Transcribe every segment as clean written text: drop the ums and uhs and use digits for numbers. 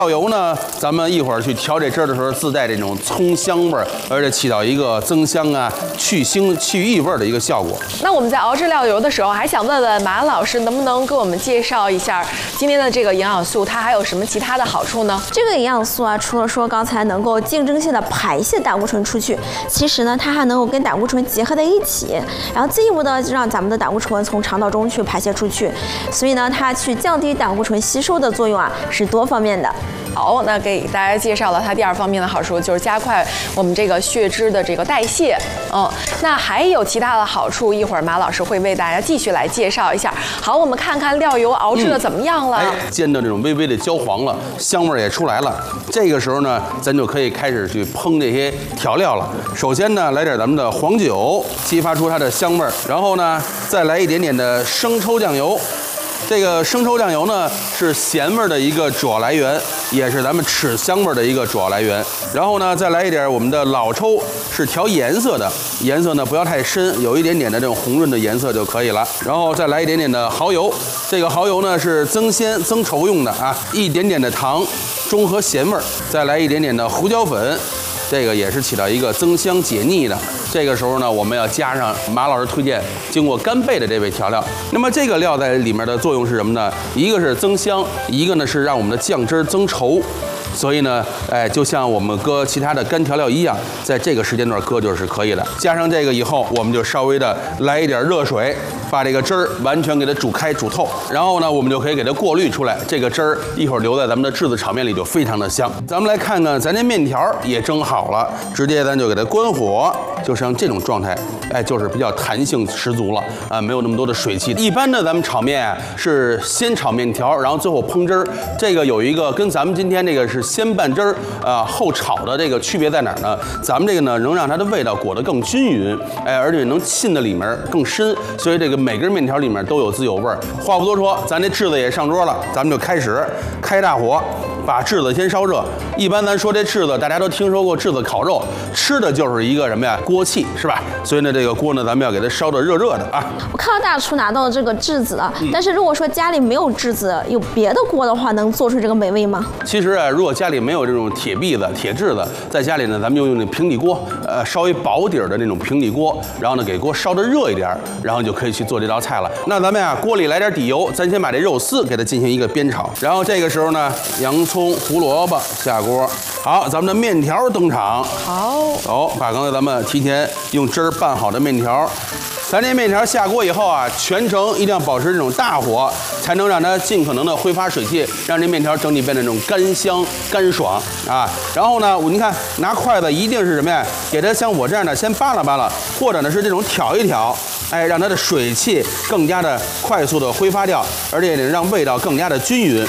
料油呢，咱们一会儿去调这汁儿的时候，自带这种葱香味儿，而且起到一个增香啊、去腥、去异味的一个效果。 那我们在熬制料油的时候，还想问问马老师，能不能给我们介绍一下今天的这个营养素，它还有什么其他的好处呢？ 这个营养素啊，除了说刚才能够竞争性的排泄胆固醇出去，其实呢，它还能够跟胆固醇结合在一起，然后进一步的让咱们的胆固醇从肠道中去排泄出去。所以呢，它去降低胆固醇吸收的作用啊，是多方面的。 好，那给大家介绍了它第二方面的好处，就是加快我们这个血脂的这个代谢。那还有其他的好处，一会儿马老师会为大家继续来介绍一下。好，我们看看料油熬制的怎么样了？ 煎的这种微微的焦黄了，香味也出来了。这个时候呢，咱就可以开始去烹这些调料了。首先呢，来点咱们的黄酒，激发出它的香味儿。然后呢，再来一点点的生抽酱油。这个生抽酱油呢，是咸味的一个主要来源，也是咱们吃香味的一个主要来源。然后呢，再来一点我们的老抽，是调颜色的，颜色呢不要太深，有一点点的这种红润的颜色就可以了。然后再来一点点的蚝油，这个蚝油呢是增鲜增稠用的啊，一点点的糖，中和咸味儿。再来一点点的胡椒粉。这个也是起到一个增香解腻的。这个时候呢，我们要加上马老师推荐经过干焙的这味调料。那么这个料在里面的作用是什么呢？一个是增香，一个呢是让我们的酱汁增稠。所以呢，就像我们搁其他的干调料一样，在这个时间段搁就是可以的。加上这个以后，我们就稍微的来一点热水，把这个汁儿完全给它煮开、煮透。然后呢，我们就可以给它过滤出来。这个汁儿一会儿留在咱们的炙子炒面里就非常的香。咱们来看看，咱这面条也蒸好了，直接咱就给它关火，就像这种状态，就是比较弹性十足了啊，没有那么多的水汽。一般的咱们炒面是先炒面条，然后最后烹汁儿。这个有一个跟咱们今天这个是先拌汁儿后炒的这个区别在哪儿呢？咱们这个呢能让它的味道裹得更均匀，而且能沁的里面更深，所以这个每根面条里面都有滋有味儿。话不多说，咱这炙子也上桌了，咱们就开大火，把炙子先烧热。一般咱说这炙子，大家都听说过炙子烤肉，吃的就是一个什么呀？锅气是吧？所以呢，这个锅呢，咱们要给它烧得热热的啊。 我看到大厨拿到这个炙子了，但是如果说家里没有炙子，有别的锅的话，能做出这个美味吗？ 其实啊，如果家里没有这种铁篦子、铁炙子，在家里呢，咱们用那平底锅，稍微薄底儿的那种平底锅，然后呢，给锅烧得热一点，然后就可以去做这道菜了。那咱们呀，锅里来点底油，咱先把这肉丝给它进行一个煸炒，然后这个时候呢，洋葱、胡萝卜下锅。好，咱们的面条登场。好，把刚才咱们提前用汁儿拌好的面条。咱这面条下锅以后啊，全程一定要保持这种大火，才能让它尽可能的挥发水汽，让这面条整体变得那种干香干爽啊。然后呢，您看拿筷子一定是什么呀？给它像我这样的先扒拉扒拉，或者呢是这种挑一挑，让它的水汽更加的快速的挥发掉，而且呢让味道更加的均匀。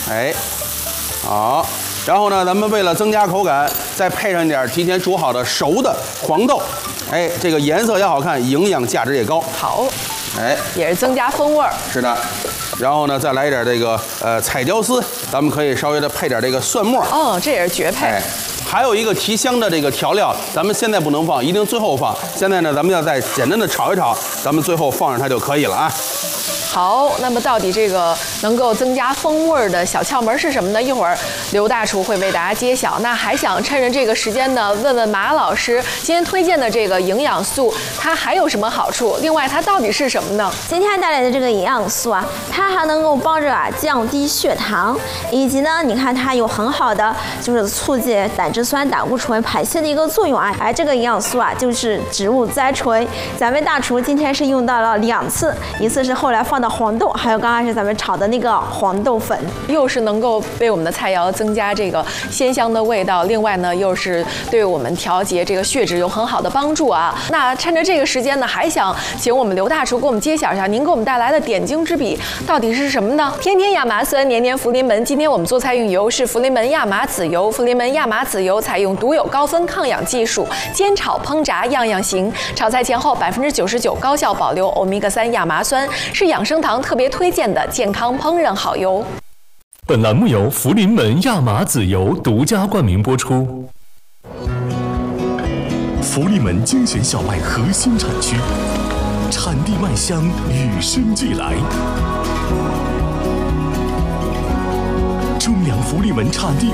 好。然后呢，咱们为了增加口感，再配上一点提前煮好的熟的黄豆，这个颜色也好看，营养价值也高。 好，也是增加风味儿。 是的。然后呢，再来一点这个彩椒丝，咱们可以稍微的配点这个蒜末。 这也是绝配。 还有一个提香的这个调料，咱们现在不能放，一定最后放。现在呢，咱们要再简单的炒一炒，咱们最后放上它就可以了啊。 好，那么到底这个能够增加风味的小窍门是什么呢？一会儿刘大厨会为大家揭晓。那还想趁着这个时间呢，问问马老师，今天推荐的这个营养素，它还有什么好处？另外，它到底是什么呢？ 今天带来的这个营养素啊，它还能够帮着降低血糖，以及呢，你看它有很好的就是促进胆汁酸、胆固醇排泄的一个作用啊。这个营养素啊，就是植物甾醇。咱们大厨今天是用到了2次，一次是后来放到黄豆，还有刚开始咱们炒的那个黄豆粉， 又是能够为我们的菜肴增加这个鲜香的味道，另外呢，又是对我们调节这个血脂有很好的帮助啊。那趁着这个时间呢，还想请我们刘大厨给我们揭晓一下，您给我们带来的点睛之笔到底是什么呢？天天亚麻酸，年年福临门。今天我们做菜用油是福临门亚麻籽油，福临门亚麻籽油采用独有高分抗氧技术，煎炒烹炸样样行。炒菜前后99%高效保留欧米伽3亚麻酸，是养生堂特别推荐的健康烹饪好油。 本栏目由福临门亚麻籽油独家冠名播出。福临门精选小麦核心产区，产地麦香与生俱来。中粮福利门产地